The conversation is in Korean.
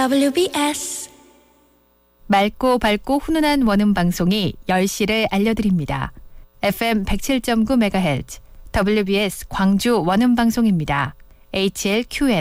WBS 맑고 밝고 훈훈한 원음 방송이 10시를 알려드립니다. FM 107.9MHz WBS 광주 원음 방송입니다. HLQM